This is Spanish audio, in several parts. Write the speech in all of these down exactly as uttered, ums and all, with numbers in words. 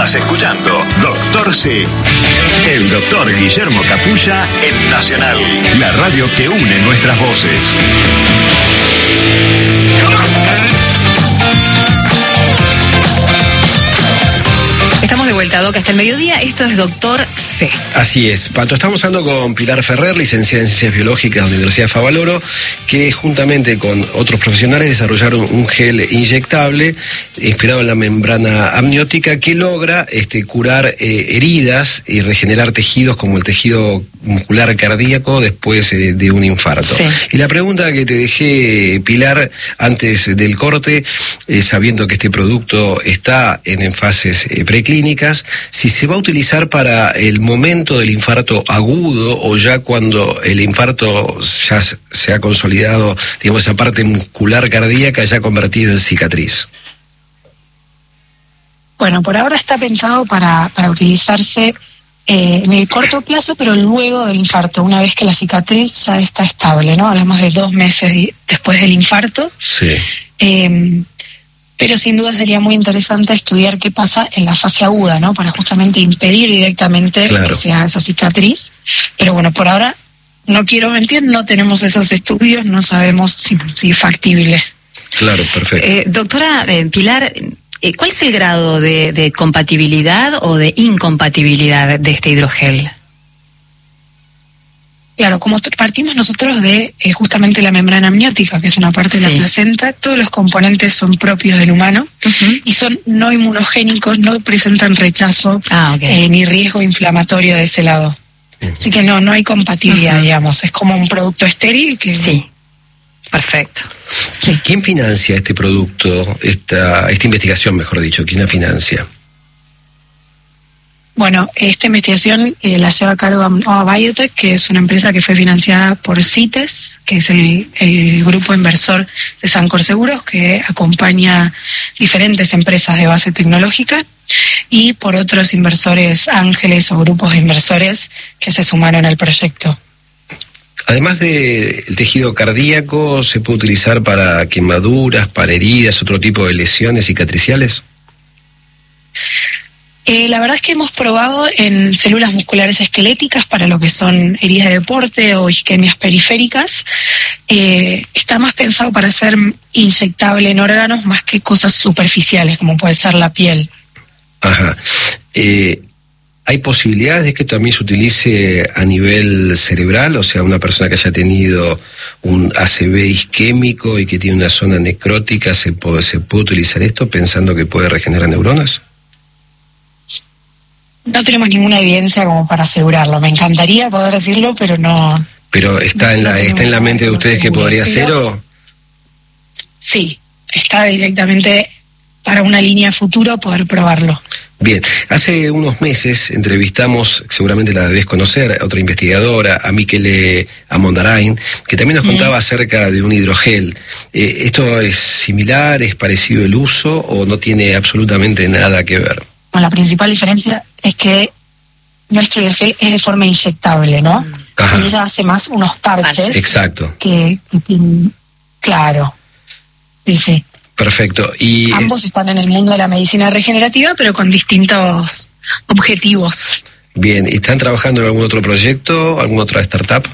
Estás escuchando Doctor C. El doctor Guillermo Capulla en Nacional, la radio que une nuestras voces. Estamos de vuelta, Doc, hasta el mediodía. Esto es Doctor C. Así es, Pato. Estamos hablando con Pilar Ferrer, licenciada en Ciencias Biológicas de la Universidad de Favaloro, que juntamente con otros profesionales desarrollaron un gel inyectable inspirado en la membrana amniótica que logra este, curar eh, heridas y regenerar tejidos como el tejido muscular cardíaco después eh, de un infarto. Sí. Y la pregunta que te dejé, Pilar, antes del corte, eh, sabiendo que este producto está en, en fases eh, preclínicas, si se va a utilizar para el momento del infarto agudo o ya cuando el infarto ya se ha consolidado, digamos, esa parte muscular cardíaca ya convertida en cicatriz. Bueno, por ahora está pensado para, para utilizarse eh, en el corto plazo, pero luego del infarto, una vez que la cicatriz ya está estable, ¿no? Hablamos de dos meses después del infarto. Sí. Eh, pero sin duda sería muy interesante estudiar qué pasa en la fase aguda, ¿no? Para justamente impedir directamente claro. que sea esa cicatriz. Pero bueno, por ahora, no quiero mentir, no tenemos esos estudios, no sabemos si, si es factible. Claro, perfecto. Eh, doctora eh, Pilar, eh, ¿cuál es el grado de, de compatibilidad o de incompatibilidad de este hidrogel? Claro, como partimos nosotros de eh, justamente la membrana amniótica, que es una parte sí. de la placenta, todos los componentes son propios del humano uh-huh. y son no inmunogénicos, no presentan rechazo ah, okay. eh, ni riesgo inflamatorio de ese lado. Uh-huh. Así que no, no hay compatibilidad, uh-huh. digamos, es como un producto estéril que... Sí, perfecto. Sí. ¿Quién financia este producto, esta, esta investigación, mejor dicho? ¿Quién la financia? Bueno, esta investigación eh, la lleva a cargo Nova Biotech, que es una empresa que fue financiada por CITES, que es el, el grupo inversor de Sancor Seguros, que acompaña diferentes empresas de base tecnológica, y por otros inversores ángeles o grupos de inversores que se sumaron al proyecto. Además del tejido cardíaco, ¿se puede utilizar para quemaduras, para heridas, otro tipo de lesiones cicatriciales? Eh, la verdad es que hemos probado en células musculares esqueléticas para lo que son heridas de deporte o isquemias periféricas. Eh, está más pensado para ser inyectable en órganos más que cosas superficiales, como puede ser la piel. Ajá. Eh, ¿Hay posibilidades de que también se utilice a nivel cerebral? O sea, una persona que haya tenido un A C V isquémico y que tiene una zona necrótica, ¿se puede, se puede utilizar esto pensando que puede regenerar neuronas? No tenemos ninguna evidencia como para asegurarlo. Me encantaría poder decirlo, pero no... ¿Pero está no, en la no está en la mente de ustedes que podría ser o...? Sí, está directamente para una línea futuro poder probarlo. Bien, hace unos meses entrevistamos, seguramente la debes conocer, a otra investigadora, a Michele Amondarain, que también nos contaba mm. acerca de un hidrogel. Eh, ¿Esto es similar, es parecido el uso o no tiene absolutamente nada que ver? Bueno, la principal diferencia es que nuestro hidrogel es de forma inyectable, ¿no? Ajá. Y ella hace más unos parches. Exacto. Que, que tienen, claro, dice. Perfecto. Y ambos están en el mundo de la medicina regenerativa, pero con distintos objetivos. Bien, ¿y están trabajando en algún otro proyecto, alguna otra startup?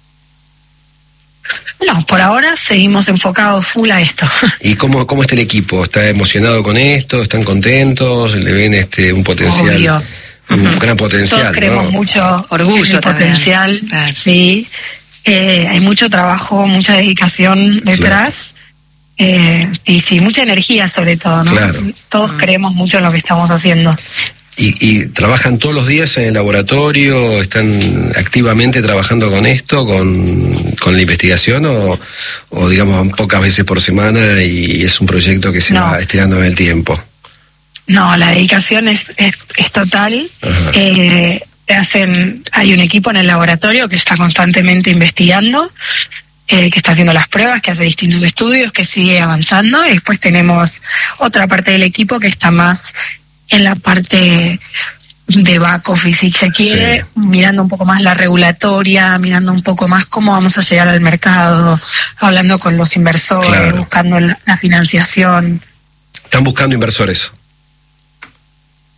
No, por ahora seguimos enfocados full a esto. ¿Y cómo, cómo está el equipo? ¿Está emocionado con esto? ¿Están contentos? ¿Le ven este un potencial? Obvio. Un uh-huh. gran potencial, Todos creemos ¿no? mucho orgullo en potencial, claro. Sí. Eh, hay mucho trabajo, mucha dedicación detrás. Claro. Eh, y sí, mucha energía sobre todo, ¿no? Claro. Todos uh-huh. creemos mucho en lo que estamos haciendo. ¿Y, y trabajan todos los días en el laboratorio? ¿Están activamente trabajando con esto, con, con la investigación o, o digamos pocas veces por semana y es un proyecto que se no. va estirando en el tiempo? No, la dedicación es, es, es total. Eh, hacen, hay un equipo en el laboratorio que está constantemente investigando, eh, que está haciendo las pruebas, que hace distintos estudios, que sigue avanzando. Y después tenemos otra parte del equipo que está más en la parte de back office, si se quiere, sí. mirando un poco más la regulatoria, mirando un poco más cómo vamos a llegar al mercado, hablando con los inversores, claro. buscando la, la financiación. ¿Están buscando inversores?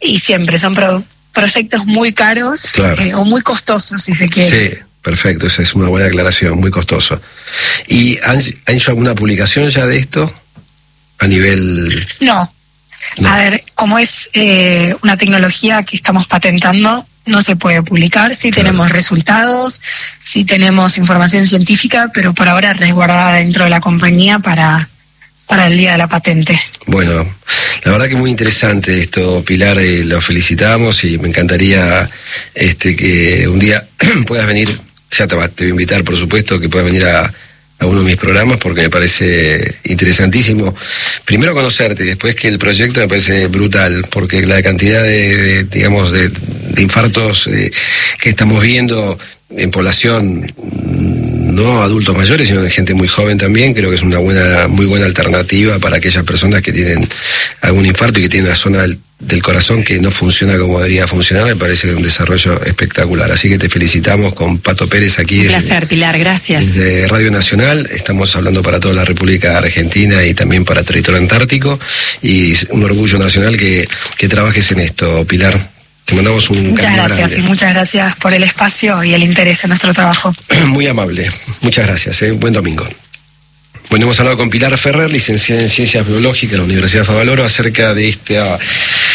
y siempre son pro, proyectos muy caros, claro. eh, o muy costosos, si se quiere. Sí, perfecto, esa es una buena aclaración, muy costoso. ¿Y han, han hecho alguna publicación ya de esto a nivel...? No. no. A ver, como es eh, una tecnología que estamos patentando, no se puede publicar. Sí, claro, tenemos resultados, sí tenemos información científica, pero por ahora resguardada dentro de la compañía para, para el día de la patente. Bueno, la verdad que muy interesante esto, Pilar, eh, lo felicitamos y me encantaría este que un día puedas venir, ya te, te voy a invitar, por supuesto, que puedas venir a, a uno de mis programas porque me parece interesantísimo. Primero conocerte y después que el proyecto me parece brutal, porque la cantidad de, de digamos, de, de infartos eh, que estamos viendo en población, no adultos mayores, sino de gente muy joven también, creo que es una buena, muy buena alternativa para aquellas personas que tienen algún infarto y que tienen una zona del, del corazón que no funciona como debería funcionar. Me parece un desarrollo espectacular. Así que te felicitamos con Pato Pérez aquí. Un placer, desde, Pilar, gracias. Desde Radio Nacional, estamos hablando para toda la República Argentina y también para territorio antártico, y un orgullo nacional que, que trabajes en esto, Pilar. Te mandamos un muchas gracias grande. Y muchas gracias por el espacio y el interés en nuestro trabajo. Muy amable, muchas gracias, ¿eh? Buen domingo. Bueno, hemos hablado con Pilar Ferrer, licenciada en Ciencias Biológicas de la Universidad de Favaloro, acerca de esta